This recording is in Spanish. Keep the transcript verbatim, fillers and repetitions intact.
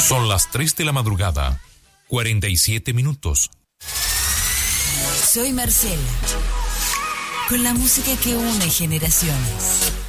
Son las tres de la madrugada, cuarenta y siete minutos. Soy Marcela, con la música que une generaciones.